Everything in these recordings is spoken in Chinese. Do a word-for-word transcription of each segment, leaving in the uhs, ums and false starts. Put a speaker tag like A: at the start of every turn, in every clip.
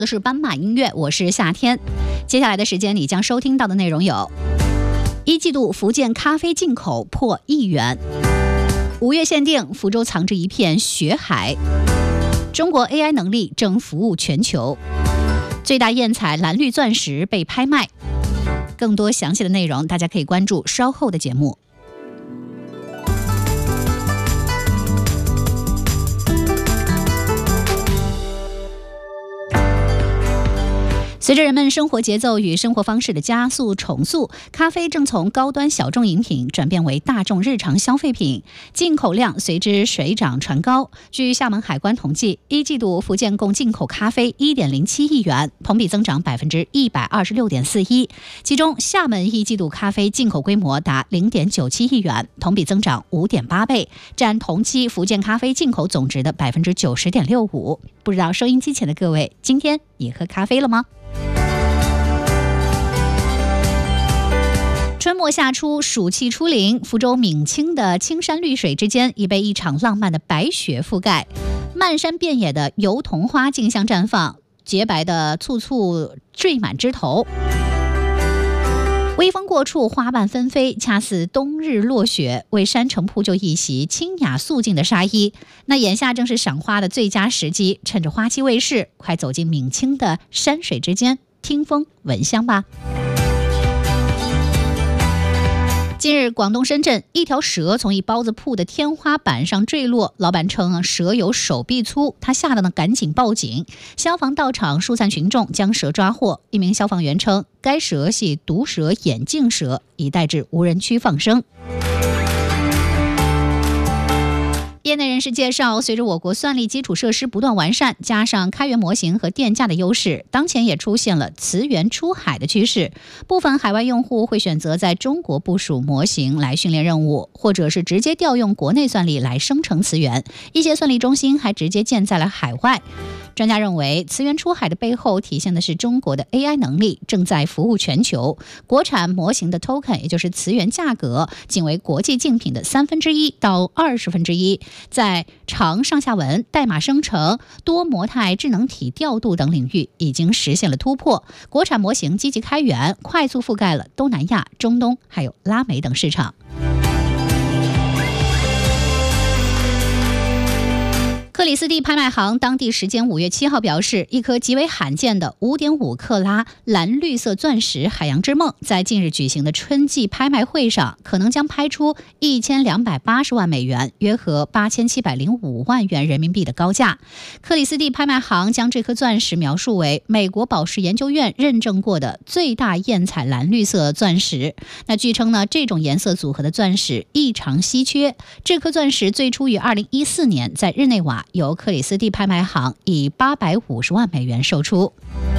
A: 这是斑马音乐，我是夏天。接下来的时间你将收听到的内容有：一季度福建咖啡进口破亿元，五月限定福州藏着一片雪海，中国 A I 能力正服务全球，最大艳彩蓝绿钻石被拍卖。更多详细的内容大家可以关注稍后的节目。随着人们生活节奏与生活方式的加速重塑，咖啡正从高端小众饮品转变为大众日常消费品，进口量随之水涨船高。据厦门海关统计，一季度福建共进口咖啡 一点零七亿元，同比增长 百分之一百二十六点四一， 其中厦门一季度咖啡进口规模达 零点九七亿元，同比增长 五点八倍，占同期福建咖啡进口总值的 百分之九十点六五。 不知道收音机前的各位，今天你喝咖啡了吗？春末夏初，暑气初临，福州闽清的青山绿水之间已被一场浪漫的白雪覆盖，漫山遍野的油桐花竞相绽放，洁白的簇簇缀满枝头，微风过处，花瓣纷飞，恰似冬日落雪，为山城铺就一袭清雅素净的纱衣。那眼下正是赏花的最佳时机，趁着花期未逝，快走进闽清的山水之间，听风闻香吧。近日，广东深圳一条蛇从一包子铺的天花板上坠落，老板称蛇有手臂粗，他吓得呢赶紧报警，消防到场疏散群众，将蛇抓获。一名消防员称，该蛇系毒蛇眼镜蛇，已带至无人区放生。业内人士介绍，随着我国算力基础设施不断完善，加上开源模型和电价的优势，当前也出现了磁源出海的趋势。部分海外用户会选择在中国部署模型来训练任务，或者是直接调用国内算力来生成磁源。一些算力中心还直接建在了海外。专家认为，磁源出海的背后体现的是中国的 A I 能力正在服务全球。国产模型的 token， 也就是磁源价格，仅为国际竞品的三分之一到二十分之一。在长上下文、代码生成、多模态智能体调度等领域已经实现了突破。国产模型积极开源，快速覆盖了东南亚、中东还有拉美等市场。克里斯蒂拍卖行当地时间五月七号表示，一颗极为罕见的 五点五克拉蓝绿色钻石海洋之梦在近日举行的春季拍卖会上可能将拍出一千两百八十万美元，约合八千七百零五万元人民币的高价。克里斯蒂拍卖行将这颗钻石描述为美国宝石研究院认证过的最大艳彩蓝绿色钻石。那据称呢，这种颜色组合的钻石异常稀缺。这颗钻石最初于二零一四年在日内瓦由克里斯蒂拍卖行以八百五十万美元售出。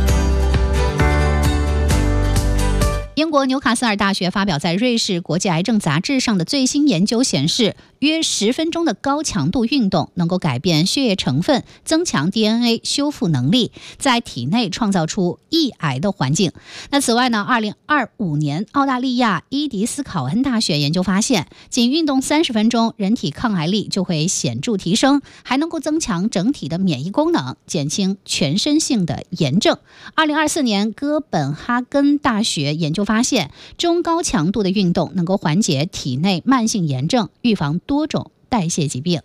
A: 英国纽卡斯尔大学发表在瑞士国际癌症杂志上的最新研究显示，约十分钟的高强度运动能够改变血液成分，增强 D N A 修复能力，在体内创造出抑癌的环境。那此外呢，二零二五年澳大利亚伊迪斯考恩大学研究发现，仅运动三十分钟，人体抗癌力就会显著提升，还能够增强整体的免疫功能，减轻全身性的炎症。二零二四年哥本哈根大学研究发现，中高强度的运动能够缓解体内慢性炎症，预防多种代谢疾病。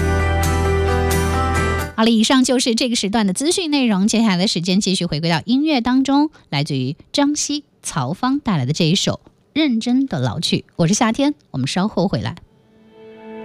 A: 好了，以上就是这个时段的资讯内容，接下来的时间继续回归到音乐当中，来自于张希、曹芳带来的这一首《认真的老去》。我是夏天，我们稍后回来。